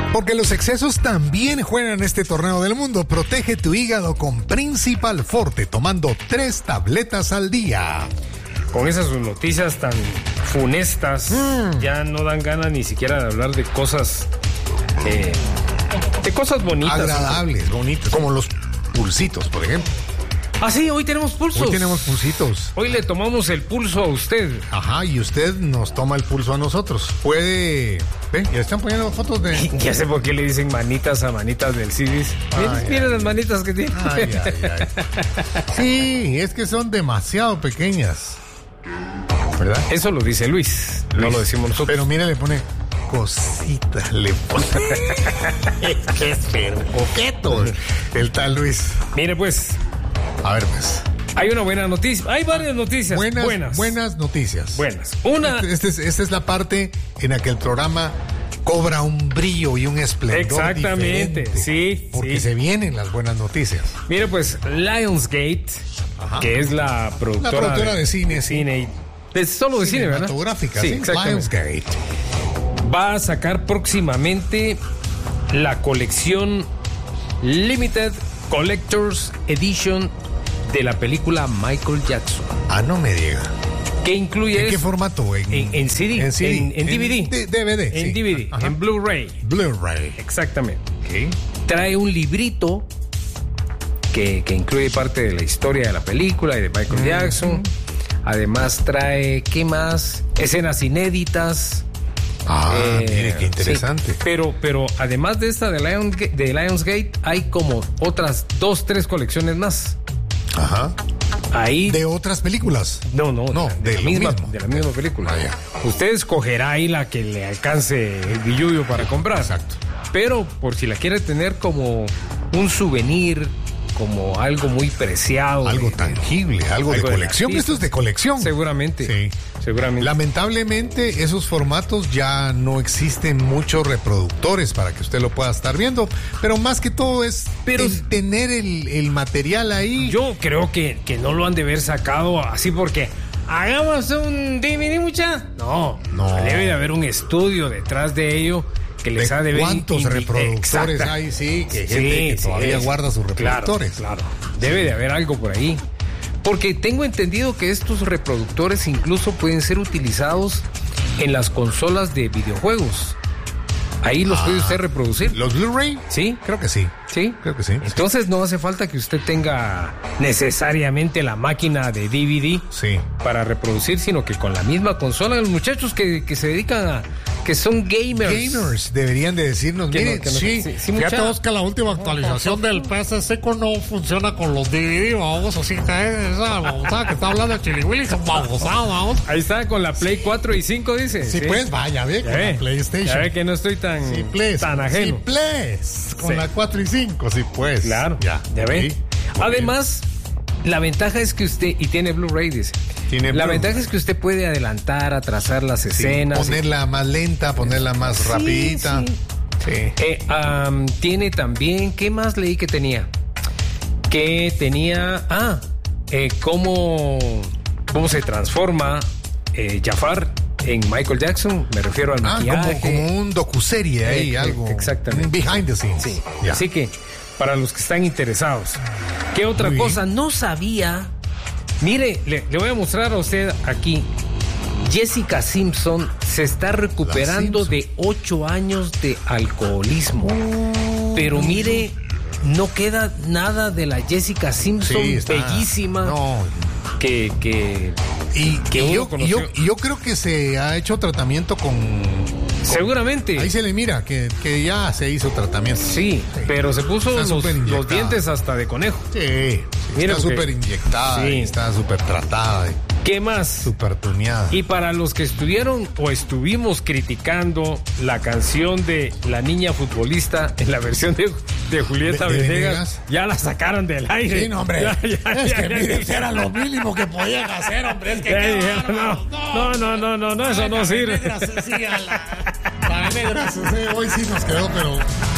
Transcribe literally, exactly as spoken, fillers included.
Porque los excesos también juegan este torneo del mundo. Protege tu hígado con Principal Forte, tomando tres tabletas al día. Con esas noticias tan funestas, mm. ya no dan ganas ni siquiera de hablar de cosas, eh, de cosas bonitas. Agradables, ¿no? Bonitas, como los pulsitos, por ejemplo. Ah, sí, hoy tenemos pulsos. Hoy tenemos pulsitos. Hoy le tomamos el pulso a usted. Ajá, y usted nos toma el pulso a nosotros. Puede... ¿Ven? Ya están poniendo fotos de... Ya sé por qué le dicen manitas a manitas del Cidis. Miren, miren las manitas que tiene. Ay, ay, ay. Sí, es que son demasiado pequeñas. ¿Verdad? Eso lo dice Luis, Luis. No lo decimos nosotros. Pero mira, le pone cositas, le pone. ¡Qué feo! Coqueto. El tal Luis. Mire, pues... A ver, pues. Hay una buena noticia. Hay varias noticias. Buenas, buenas. Buenas noticias. Buenas. Una. Este, este es, esta es la parte en la que el programa cobra un brillo y un esplendor. Exactamente. Sí. Porque sí. se vienen las buenas noticias. Mire, pues, Lionsgate, Ajá. que es la productora, la productora de, de cine. De cine. De, solo de cine, ¿verdad? Cinematográfica, sí, sí. Lionsgate. Va a sacar próximamente la colección Limited Collector's Edition de la película Michael Jackson. Ah, no me diga. ¿Qué incluye? ¿En qué formato? En, en, en C D, en, C D, en, en D V D. En D V D. En sí. D V D, Ajá. en Blu-ray. Blu-ray. Exactamente. Okay. Trae un librito que, que incluye parte de la historia de la película y de Michael mm. Jackson. Además trae, ¿qué más? Escenas inéditas. Ah, eh, mire, qué interesante. Sí, pero, pero además de esta de Lionsgate, de Lionsgate, hay como otras dos, tres colecciones más. Ajá. Ahí. ¿De otras películas? No, no, no de, de, la, misma, mismo. de la misma película. Ah, ya. Usted escogerá ahí la que le alcance el billullo para comprar. Exacto. Pero por si la quiere tener como un souvenir, como algo muy preciado. Algo de, tangible, algo, algo de colección. Esto es de colección. Seguramente. Sí. Seguramente. Lamentablemente, esos formatos ya no existen muchos reproductores para que usted lo pueda estar viendo. Pero más que todo es pero, el tener el, el material ahí. Yo creo que, que no lo han de haber sacado así porque hagamos un D V D, mucha. No, no. Debe de haber un estudio detrás de ello. Que les ¿De ha de ver cuántos indi- reproductores Exacta. hay? Sí, que, sí, gente que sí, todavía sí. guarda sus reproductores. Claro, claro. Debe de haber algo por ahí. Porque tengo entendido que estos reproductores incluso pueden ser utilizados en las consolas de videojuegos. Ahí los ah, puede usted reproducir. ¿Los Blu-ray? Sí. Creo que sí. Sí. Creo que sí. Entonces no hace falta que usted tenga necesariamente la máquina de D V D sí. para reproducir, sino que con la misma consola, los muchachos que, que se dedican a, que son gamers. Gamers deberían de decirnos, que miren, no, que no, sí, sí, sí fíjate mucha... vos que la última actualización del P S cinco no funciona con los D V D, vamos, así que esa babosada que está hablando de Chili Willy son babosadas, vamos. Ahí está, con la Play cuatro y cinco, dice. Sí, sí. Pues, vaya, ve, con ve, la PlayStation. Ya ve que no estoy tan, sí, pues, tan ajeno. Sí, pues, con sí. la cuatro y cinco, sí, pues. Claro, ya, ya ve. Sí. Además, la ventaja es que usted, y tiene Blu-ray, dice. Tiene la Blu-ray. ventaja es que usted puede adelantar, atrasar las escenas. Sí, ponerla más lenta, ponerla más sí, rapidita. Sí. Sí. Eh, um, tiene también, ¿qué más leí que tenía? Que tenía, ah, eh, cómo, cómo se transforma eh, Jafar en Michael Jackson, me refiero al ah, maquillaje. Como, como un docuserie ahí, eh, algo. Exactamente. Un behind the scenes. Sí. Ya. Así que, para los que están interesados. ¿Qué otra Muy cosa? bien. No sabía. Mire, le, le voy a mostrar a usted aquí. Jessica Simpson se está recuperando de ocho años de alcoholismo. Oh. Pero mire, no queda nada de la Jessica Simpson sí, está, bellísima. No. Que, que, y, que y, uno yo, y, yo, y yo creo que se ha hecho tratamiento con... con seguramente. Ahí se le mira que, que ya se hizo tratamiento. Sí, sí. Pero se puso los, los dientes hasta de conejo. Sí, sí mira está súper inyectada, sí. Está súper tratada. ¿Qué más? Súper tuneada. Y para los que estuvieron o estuvimos criticando la canción de La Niña Futbolista en la versión de, de Julieta ¿De, de Venegas, Venegas, ya la sacaron del aire. Sí, no, hombre. Ya, ya, es ya, que ya, miren, ya, era lo mínimo que podían hacer, hombre. Es que ya, ya, no, no, no, no, no, no, eso no sirve. Venegas, sí, a la, la Venegas, hoy sí nos quedó, pero